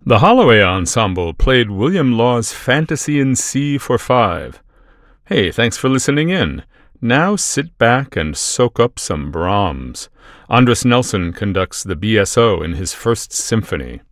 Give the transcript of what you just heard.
The Holloway Ensemble played William Law's Fantasy in C for Five. Hey, thanks for listening in. Now sit back and soak up some Brahms. Andres Nelson conducts the BSO in his First Symphony.